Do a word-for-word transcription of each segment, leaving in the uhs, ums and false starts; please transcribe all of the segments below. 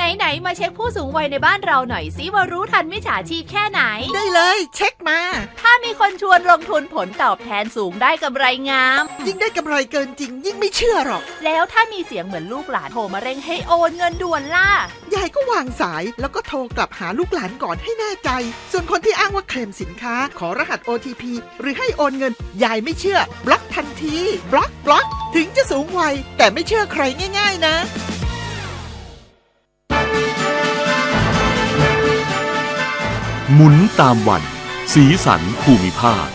ไหนๆมาเช็คผู้สูงวัยในบ้านเราหน่อยสิว่ารู้ทันมิจฉาชีพแค่ไหนได้เลยเช็คมาถ้ามีคนชวนลงทุนผลตอบแทนสูงได้กำไรงามยิ่งได้กำไรเกินจริงยิ่งไม่เชื่อหรอกแล้วถ้ามีเสียงเหมือนลูกหลานโทรมาเร่งให้โอนเงินด่วนล่ะยายก็วางสายแล้วก็โทรกลับหาลูกหลานก่อนให้แน่ใจส่วนคนที่อ้างว่าเคลมสินค้าขอรหัส โอ ที พี หรือให้โอนเงินยายไม่เชื่อบล็อกทันทีบล็อกบล็อกถึงจะสูงวัยแต่ไม่เชื่อใครง่ายๆนะหมุนตามวันสีสันภูมิภาค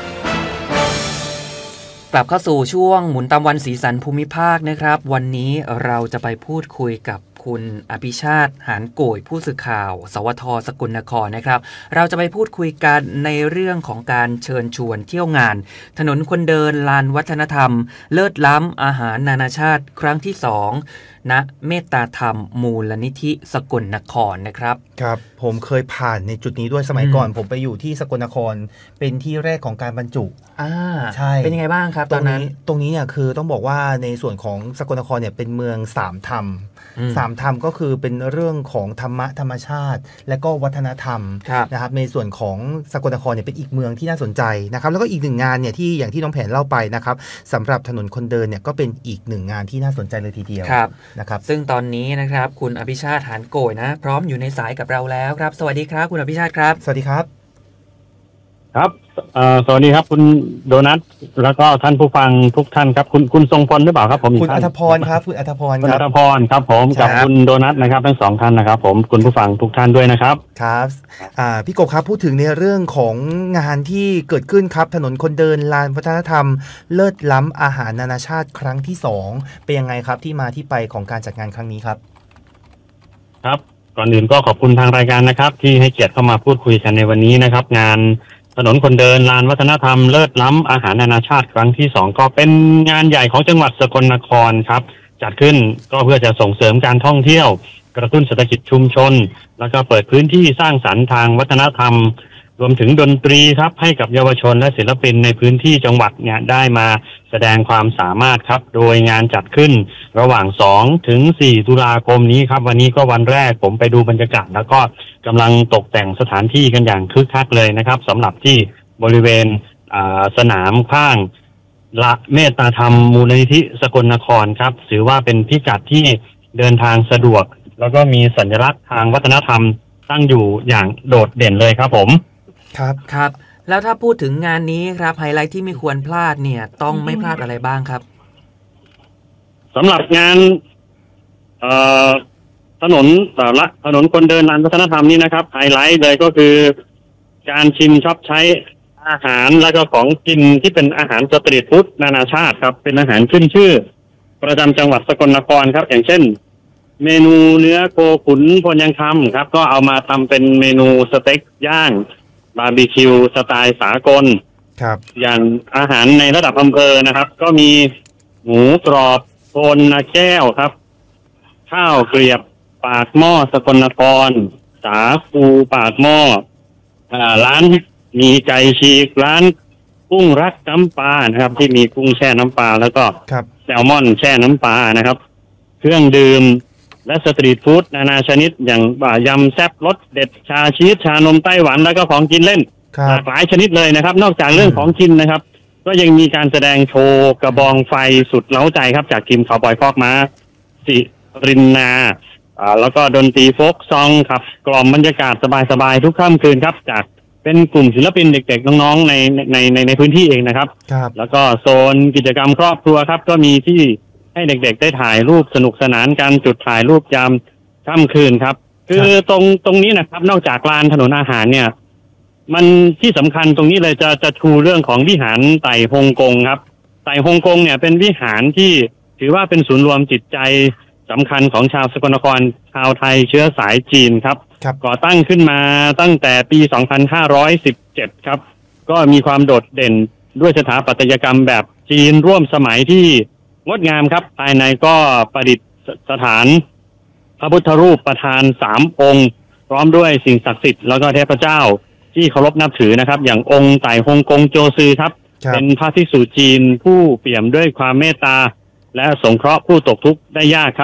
กลับเข้าสู่ช่วงหมุนตามวันสีสันภูมิภาคนะครับวันนี้เราจะไปพูดคุยกับคุณอภิชาติหานโกยผู้สื่อข่าวสวทสกลนครนะครับเราจะไปพูดคุยกันในเรื่องของการเชิญชวนเที่ยวงานถนนคนเดินลานวัฒนธรรมเลิศล้ำอาหารนานาชาติครั้งที่สองณเมตตาธรรมมูลนิธิสกลนครนะครับครับผมเคยผ่านในจุดนี้ด้วยสมัยก่อนผมไปอยู่ที่สกลนครเป็นที่แรกของการบรรจุอ่าใช่เป็นยังไงบ้างครับตอนนั้นตรงนี้เนี่ยคือต้องบอกว่าในส่วนของสกลนครเนี่ยเป็นเมืองสามธรรมสามธรรมก็คือเป็นเรื่องของธรรมะธรรมชาติและก็วัฒนธรรมนะครับในส่วนของสกลนครเนี่ยเป็นอีกเมืองที่น่าสนใจนะครับแล้วก็อีกหนึ่งงานเนี่ยที่อย่างที่น้องแผนเล่าไปนะครับสำหรับถนนคนเดินเนี่ยก็เป็นอีกหนึ่งงานที่น่าสนใจเลยทีเดียวนะครับซึ่งตอนนี้นะครับคุณอภิชาติหานโกยนะพร้อมอยู่ในสายกับเราแล้วครับสวัสดีครับคุณอภิชาติครับสวัสดีครับครับสวัสดีครับคุณโดนัทแล้วก็ท่านผู้ฟังทุกท่านครับคุณคุณทรงพลหรือเปล่าครับผมคุณอัธพรครับคุณอัธพรคุณอัธพรครับผมกับคุณโดนัทนะครับทั้งสองท่านนะครับผมคุณผู้ฟังทุกท่านด้วยนะครับครับอ่าพี่กบครับพูดถึงในเรื่องของงานที่เกิดขึ้นครับถนนคนเดินลานวัฒนธรรมเลิศล้ำอาหารนานาชาติครั้งที่สองเป็นยังไงครับที่มาที่ไปของการจัดงานครั้งนี้ครับครับก่อนอื่นก็ขอบคุณทางรายการนะครับที่ให้เกียรติเข้ามาพูดคุยกันในวันนี้นะครับงานถนนคนเดินลานวัฒนธรรมเลิศล้ำอาหารนานาชาติครั้งที่สองก็เป็นงานใหญ่ของจังหวัดสกลนครครับจัดขึ้นก็เพื่อจะส่งเสริมการท่องเที่ยวกระตุ้นเศรษฐกิจชุมชนแล้วก็เปิดพื้นที่สร้างสรรค์ทางวัฒนธรรมรวมถึงดนตรีครับให้กับเยาวชนและศิลปินในพื้นที่จังหวัดเนี่ยได้มาแสดงความสามารถครับโดยงานจัดขึ้นระหว่างสองถึงสี่ตุลาคมนี้ครับวันนี้ก็วันแรกผมไปดูบรรยากาศแล้วก็กำลังตกแต่งสถานที่กันอย่างคึกคักเลยนะครับสำหรับที่บริเวณสนามข้างละเมตตาธรรมมูลนิธิสกลนครครับถือว่าเป็นพิกัดที่เดินทางสะดวกแล้วก็มีสัญลักษณ์ทางวัฒนธรรมตั้งอยู่อย่างโดดเด่นเลยครับผมครับครับแล้วถ้าพูดถึงงานนี้ครับไฮไลท์ที่ไม่ควรพลาดเนี่ยต้องไม่พลาดอะไรบ้างครับสำหรับงานถนนแต่ละถนนคนเดินลานวัฒนธรรมนี่นะครับไฮไลท์เลยก็คือการชิมช็อปใช้อาหารแล้วก็ของกินที่เป็นอาหารสตรีทฟู้ดนานาชาติครับเป็นอาหารขึ้นชื่อประจำจังหวัดสกลนครครับอย่างเช่นเมนูเนื้อโคขุนพลยังคำครับก็เอามาทำเป็นเมนูสเต็กย่างบาร์บีคิวสไตล์สากลครับอย่างอาหารในระดับอำเภอนะครับก็มีหมูกรอบโพนนาแก้วครับข้าวเกลียบปากหม้อสกลนครสาคูปากหม้ออ่าร้านมีไก่ฉีกร้านกุ้งรักน้ำปลานะครับที่มีกุ้งแช่น้ำปลาแล้วก็แซลมอนแช่น้ำปลานะครับเครื่องดื่มและสตรีทฟู้ดนานาชนิดอย่างยำแซ่บรสเด็ดชาชีสชานมไต้หวันแล้วก็ของกินเล่นหลากหลายชนิดเลยนะครับนอกจากเรื่องของกินนะครับก็ยังมีการแสดงโชว์กระบองไฟสุดเล้าใจครับจากทีมข่าวบอยฟอกม้าสิรินนาอ่าแล้วก็ดนตรีโฟกซองครับกล่อมบรรยากาศสบายๆทุกค่ำคืนครับจากเป็นกลุ่มศิลปินเด็กๆน้องๆในในในในพื้นที่เองนะครับแล้วก็โซนกิจกรรมครอบครัวครับก็มีที่ให้เด็กๆได้ถ่ายรูปสนุกสนานกันจุดถ่ายรูปยามค่ำคืนครับคือตรงตรงนี้นะครับนอกจากลานถนนอาหารเนี่ยมันที่สำคัญตรงนี้เลยจะจะชูเรื่องของวิหารไต่ฮงกงครับไต่ฮงกงเนี่ยเป็นวิหารที่ถือว่าเป็นศูนย์รวมจิตใจสำคัญของชาวสกลนครชาวไทยเชื้อสายจีนครับก่อตั้งขึ้นมาตั้งแต่ปีสองพันห้าร้อยสิบเจ็ดครับก็มีความโดดเด่นด้วยสถาปัตยกรรมแบบจีนร่วมสมัยที่งดงามครับภายในก็ประดิษฐานพระพุทธรูปประธานสามองค์พร้อมด้วยสิ่งศักดิ์สิทธิ์แล้วก็เทพเจ้าที่เคารพนับถือนะครับอย่างองค์ไต่ฮงกงโจซือครับเป็นพระภิกษุจีนผู้เปี่ยมด้วยความเมตตาและสงเคราะห์ผู้ตกทุกข์ได้ยากครับ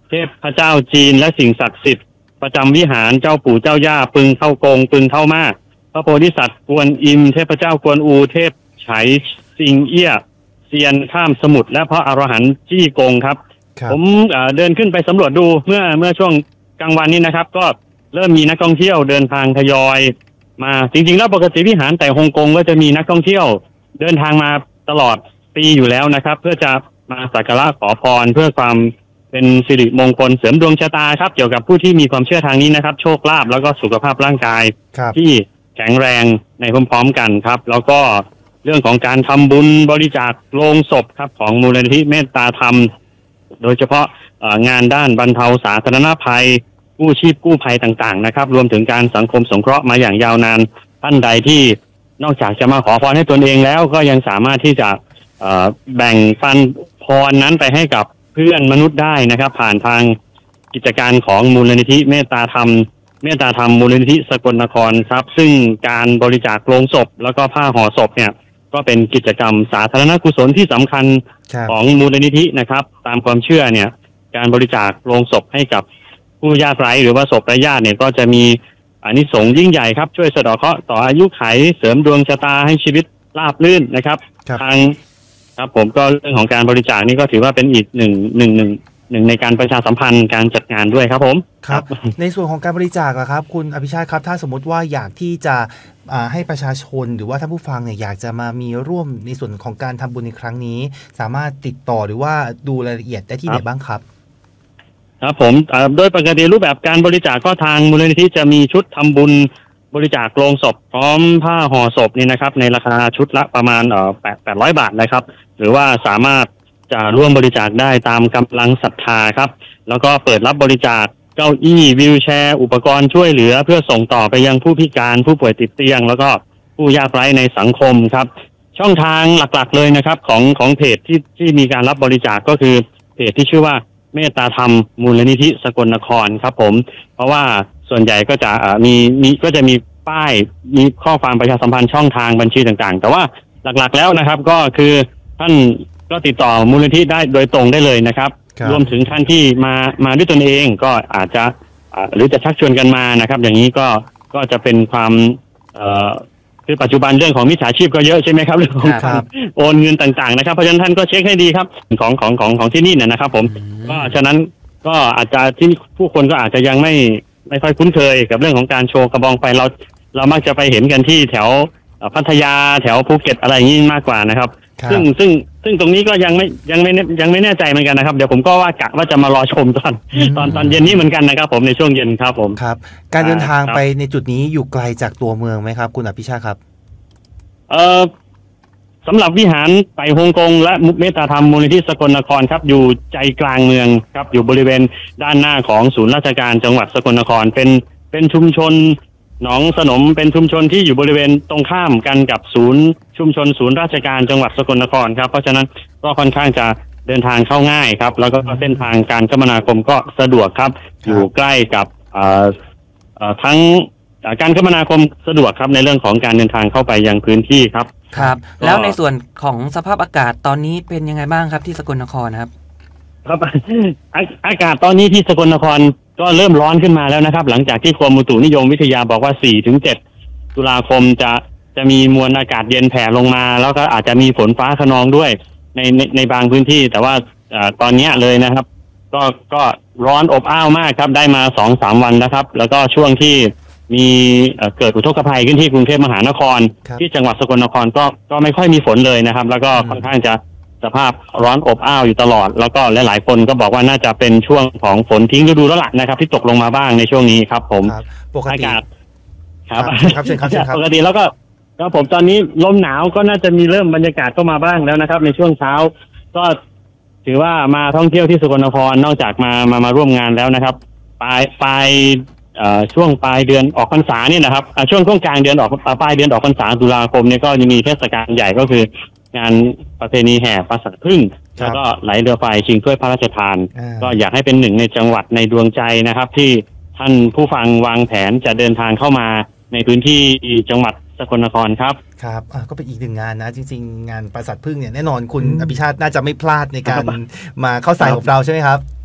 เทพเจ้าจีนและสิ่งศักดิ์สิทธิ์ประจำวิหารเจ้าปู่เจ้าย่าปึงเท่ากงปึงเท่ามาพระโพธิสัตว์กวนอิมเทพเจ้ากวนอูเทพไฉสิงเอี้ยเซียนข้ามสมุทรและพระอรหันต์จี้กงครับผมเดินขึ้นไปสำรวจดูเมื่อเมื่อช่วงกลางวันนี้นะครับก็เริ่มมีนักท่องเที่ยวเดินทางทยอยมาจริงๆแล้วปกติวิหารแต่ฮ่องกงก็จะมีนักท่องเที่ยวเดินทางมาตลอดปีอยู่แล้วนะครับเพื่อจะมาสักการะขอพรเพื่อความเป็นสิริมงคลเสริมดวงชะตาครับเกี่ยวกับผู้ที่มีความเชื่อทางนี้นะครับโชคลาภแล้วก็สุขภาพร่างกายที่แข็งแรงในพร้อมๆกันครับแล้วก็เรื่องของการทำบุญบริจาคโลงศพครับของมูลนิธิเมตตาธรรมโดยเฉพาะงานด้านบรรเทาสาธารณภัยกู้ชีพกู้ภัยต่างๆนะครับรวมถึงการสังคมสงเคราะห์มาอย่างยาวนานท่านใดที่นอกจากจะมาขอพรให้ตนเองแล้วก็ยังสามารถที่จะแบ่งปันพรนั้นไปให้กับเพื่อนมนุษย์ได้นะครับผ่านทางกิจการของมูลนิธิเมตตาธรรมเมตตาธรรมมูลนิธิสกลนครครับซึ่งการบริจาคโลงศพแล้วก็ผ้าห่อศพเนี่ยก็เป็นกิจกรรมสาธารณกุศลที่สำคัญของมูลนิธินะครับตามความเชื่อเนี่ยการบริจาคโลงศพให้กับผู้ยากไร้หรือว่าศพไร้ญาติเนี่ยก็จะมีอานิสงส์ยิ่งใหญ่ครับช่วยสะเดาะเคราะห์ต่ออายุขัยเสริมดวงชะตาให้ชีวิตราบรื่นนะครับทางครับผมก็เรื่องของการบริจาคนี่ก็ถือว่าเป็นอีกหนึ่งหนึ่งหนึ่งหนึ่งในการประชาสัมพันธ์การจัดงานด้วยครับผมครับในส่วนของการบริจาคอะครับคุณอภิชาติครับถ้าสมมติว่าอยากที่จะให้ประชาชนหรือว่าท่านผู้ฟังเนี่ยอยากจะมามีร่วมในส่วนของการทำบุญในครั้งนี้สามารถติดต่อหรือว่าดูรายละเอียดได้ที่ไหนบ้างครับครับผมโดยปกติรูปแบบการบริจาคก็ทางมูลนิธิจะมีชุดทำบุญบริจาคโลงศพพร้อมผ้าห่อศพนี่นะครับในราคาชุดละประมาณเอ่อแปดแปดร้อยบาทนะครับหรือว่าสามารถจะร่วมบริจาคได้ตามกำลังศรัทธาครับแล้วก็เปิดรับบริจาคเก้าอี้วีลแชร์อุปกรณ์ช่วยเหลือเพื่อส่งต่อไปยังผู้พิการผู้ป่วยติดเตียงแล้วก็ผู้ยากไร้ในสังคมครับช่องทางหลักๆเลยนะครับของของเพจที่ที่มีการรับบริจาคก็คือเพจที่ชื่อว่าเมตตาธรรมมูลนิธิสกลนครครับผมเพราะว่าส่วนใหญ่ก็จะมีมีก็จะมีป้ายมีข้อความประชาสัมพันธ์ช่องทางบัญชีต่างๆแต่ว่าหลักๆแล้วนะครับก็คือท่านก็ติดต่อมูลนิธิได้โดยตรงได้เลยนะครับรวมถึงท่านที่มามาด้วยตนเองก็อาจจะหรือจะชักชวนกันมานะครับอย่างนี้ก็ก็จะเป็นความเอ่อคือปัจจุบันเรื่องของมิจฉาชีพก็เยอะใช่ไหมครับเรื่องของการโอนเงินต่างๆนะครับเพราะฉะนั้นท่านก็เช็คให้ดีครับของของของของที่นี่นะครับผมก็ฉะนั้นก็อาจจะที่ผู้คนก็อาจจะยังไม่ไม่ค่อยคุ้นเคยกับเรื่องของการโชว์กระบองไฟเราเรามักจะไปเห็นกันที่แถวพัทยาแถวภูเก็ตอะไรอย่างนี้มากกว่านะครับซึ่งซึ่งซึ่งตรงนี้ก็ยังไม่ยังไม่ยังไม่แน่ใจเหมือนกันนะครับเดี๋ยวผมก็ว่ากะว่าจะมารอชมตอนตอนตอนเย็นนี้เหมือนกันนะครับผมในช่วงเย็นครับผมครับการเดินทางไปในจุดนี้อยู่ไกลจากตัวเมืองไหมครับคุณอภิชาติครับเอ่อสำหรับวิหารไต่ฮ่องกงและเมตตาธรรมมูลนิธิสกลนครครับอยู่ใจกลางเมืองครับอยู่บริเวณด้านหน้าของศูนย์ราชการจังหวัดสกลนครเป็นเป็นชุมชนหนองสนมเป็นชุมชนที่อยู่บริเวณตรงข้ามกันกับศูนย์ชุมชนศูนย์ราชการจังหวัดสกลนครครับเพราะฉะนั้นก็ค่อนข้างจะเดินทางเข้าง่ายครับแล้วก็เส้นทางการคมนาคมก็สะดวกครับอยู่ใกล้กับทั้งการคมนาคมสะดวกครับในเรื่องของการเดินทางเข้าไปยังพื้นที่ครับครับแล้วในส่วนของสภาพอากาศตอนนี้เป็นยังไงบ้างครับที่สกลนครครับครับอากาศตอนนี้ที่สกลนครก็เริ่มร้อนขึ้นมาแล้วนะครับหลังจากที่กรมอุตุนิยมวิทยาบอกว่า สี่ถึงเจ็ด ตุลาคมจะจะมีมวลอากาศเย็นแผ่ลงมาแล้วก็อาจจะมีฝนฟ้าคะนองด้วยในในในบางพื้นที่แต่ว่าตอนนี้เลยนะครับก็ก็ร้อนอบอ้าวมากครับได้มา สองถึงสาม วันแล้วครับแล้วก็ช่วงที่มีเกิดอุทกภัยขึ้นที่กรุงเทพมหานครที่จังหวัดสกลนครก็ก็ไม่ค่อยมีฝนเลยนะครับแล้วก็ค่อนข้างจะสภาพร้อนอบอ้าวอยู่ตลอดแล้วก็หลายๆคนก็บอกว่าน่าจะเป็นช่วงของฝนทิ้งฤดูแล้วล่ะนะครับที่ตกลงมาบ้างในช่วงนี้ครับผมอากาศครับครับเช่นครับปกติแล้วก็ครับผมตอนนี้ลมหนาวก็น่าจะมีเริ่มบรรยากาศเข้ามาบ้างแล้วนะครับในช่วงเช้าก็ถือว่ามาท่องเที่ยวที่สกลนครนอกจากมามามาร่วมงานแล้วนะครับปลายปลายช่วงปลายเดือนออกพรรษาเนี่ยนะครับช่วงช่วงกลางเดือนออกปลายเดือนออกพรรษาตุลาคมเนี่ยก็จะมีเทศกาลใหญ่ก็คืองานประเพณีแห่ปราสาทพึ่งแล้วก็ไหลเรือไฟชิงถ้วยพระราชทานก็อยากให้เป็นหนึ่งในจังหวัดในดวงใจนะครับที่ท่านผู้ฟังวางแผนจะเดินทางเข้ามาในพื้นที่จังหวัดสกลนครครับครับก็เป็นอีกหนึ่งงานนะจริงๆงานปราสาทพึ่งเนี่ยแน่นอนคุณอภิชาติน่าจะไม่พลาดในการมาเข้าสายของเราใช่ไหมครับ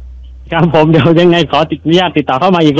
ครับผมเดี๋ยวยังไงขออนุญาตติดต่อเข้ามาอีก